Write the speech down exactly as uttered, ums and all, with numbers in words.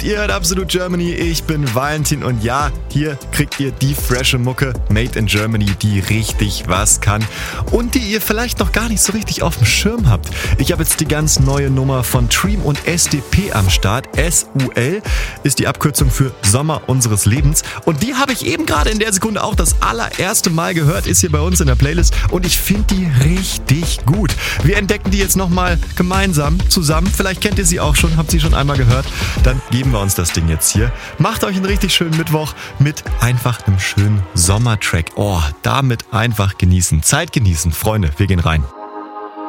Ihr hört Absolut Germany, ich bin Valentin und ja, hier kriegt ihr die frische Mucke Made in Germany, die richtig was kann und die ihr vielleicht noch gar nicht so richtig auf dem Schirm habt. Ich habe jetzt die ganz neue Nummer von Treem und S D P am Start. S U L ist die Abkürzung für Sommer unseres Lebens und die habe ich eben gerade in der Sekunde auch das allererste Mal gehört, ist hier bei uns in der Playlist und ich finde die richtig gut. Wir entdecken die jetzt nochmal gemeinsam zusammen. Vielleicht kennt ihr sie auch schon, habt sie schon einmal gehört. Dann geben wir uns das Ding jetzt hier. Macht euch einen richtig schönen Mittwoch mit einfach einem schönen Sommertrack. Oh, damit einfach genießen. Zeit genießen. Freunde, wir gehen rein.